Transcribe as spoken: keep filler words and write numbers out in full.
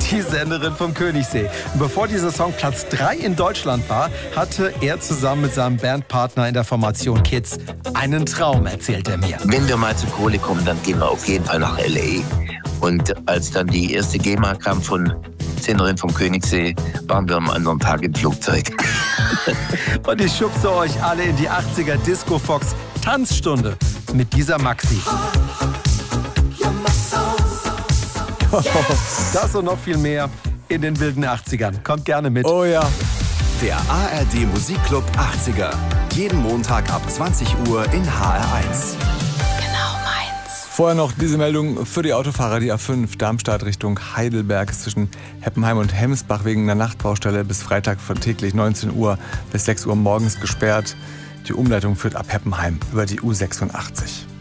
die Sängerin vom Königssee. Und bevor dieser Song Platz drei in Deutschland war, hatte er zusammen mit seinem Bandpartner in der Formation Kids einen Traum, erzählt er mir. Wenn wir mal zu Kohle kommen, dann gehen wir auf jeden Fall nach L A. Und als dann die erste GEMA kam von Sängerin vom Königssee, waren wir am anderen Tag im Flugzeug. Und ich schubse euch alle in die achtziger Disco Fox Tanzstunde mit dieser Maxi. Das und noch viel mehr in den wilden achtzigern. Kommt gerne mit. Oh ja. Der A R D Musikclub achtziger. Jeden Montag ab zwanzig Uhr in H R eins. Genau meins. Vorher noch diese Meldung für die Autofahrer. Die A fünf Darmstadt Richtung Heidelberg ist zwischen Heppenheim und Hemsbach wegen einer Nachtbaustelle bis Freitag von täglich neunzehn Uhr bis sechs Uhr morgens gesperrt. Die Umleitung führt ab Heppenheim über die U sechsundachtzig.